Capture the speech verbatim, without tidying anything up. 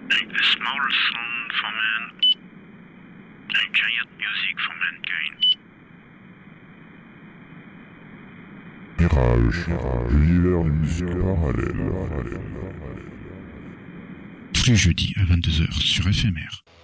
A small sound for man, a giant music for mankind. Mirage, l'univers du musique parallèle. Tous les jeudis à vingt-deux heures sur F M R.